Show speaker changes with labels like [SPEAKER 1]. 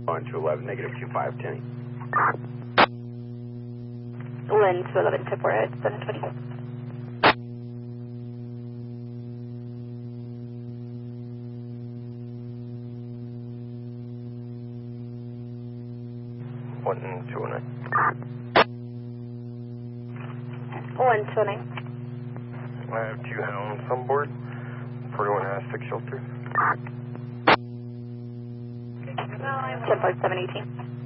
[SPEAKER 1] On to 11, negative 2510.
[SPEAKER 2] Lynn to 11, tip warhead, 720.
[SPEAKER 3] One 209.
[SPEAKER 2] 129.
[SPEAKER 3] I have 2 hounds on board. 41 has 6 shelter.
[SPEAKER 2] 10.718.